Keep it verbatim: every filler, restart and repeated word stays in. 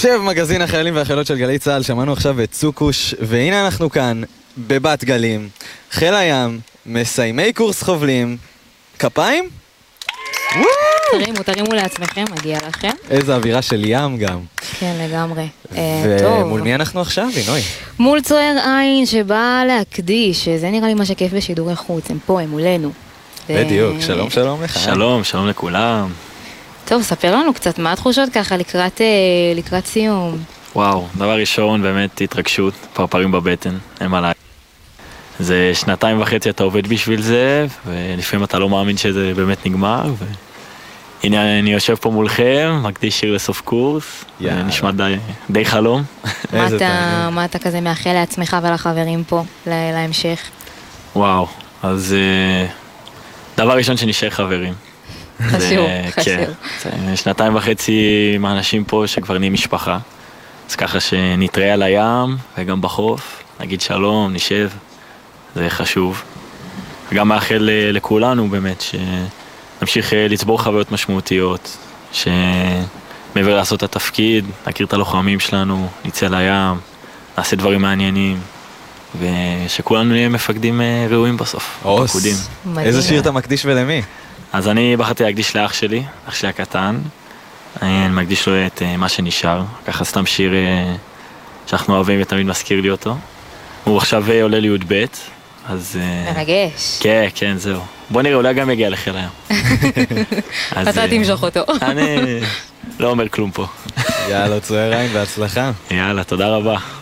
מחשב מגזין החיילים והחיילות של גלי צהל. שמענו עכשיו את צוקוש, והנה אנחנו כאן בבת גלים, חיל הים, מסיימי קורס חובלים. כפיים? תרימו, תרימו לעצמכם, מגיע לכם. איזה אווירה של ים גם. כן, לגמרי. ומול מי אנחנו עכשיו, אינוי? מול צוער עין שבא להקדיש, זה נראה לי מה שכיף בשידורי חוץ, הם פה, הם מולנו. בדיוק, שלום שלום לך. שלום, שלום לכולם. טוב, ספר לנו קצת, מה התחושות ככה לקראת, לקראת סיום? וואו, דבר ראשון, באמת התרגשות, פרפרים בבטן, הם עליי. זה שנתיים וחצי אתה עובד בשביל זה, ולפעמים אתה לא מאמין שזה באמת נגמר, והנה אני יושב פה מולכם, מקדיש שיר לסוף קורס, נשמע די, די חלום. מה אתה, מה אתה כזה מאחל לעצמך ולחברים פה, להמשך? וואו, אז דבר ראשון שנשאר חברים. חשוב, חשוב. כן, שנתיים וחצי עם האנשים פה שכבר נהיים משפחה, אז ככה שנתראה על הים וגם בחוף, נגיד שלום, נשב, זה חשוב. וגם מאחל לכולנו באמת שנמשיך לצבור חוויות משמעותיות, שמעבר לעשות את התפקיד, נכיר את הלוחמים שלנו, נצא לים, נעשה דברים מעניינים, ושכולנו נהיה מפקדים ראויים בסוף. אוס, איזה שיר אתה מקדיש ולמי? אז אני בחרתי להקדיש לאח שלי, אח שלי הקטן. אני מקדיש לו את מה שנשאר, ככה סתם שיר שאנחנו אוהבים ותמיד מזכיר לי אותו. הוא עכשיו עולה לי י"ב, אז... מרגש. כן, כן, זהו. בוא נראה, אולי גם יגיע לחיל הים. אתה תמשוך אותו. אני לא אומר כלום פה. יאללה, צוער עין, בהצלחה. יאללה, תודה רבה.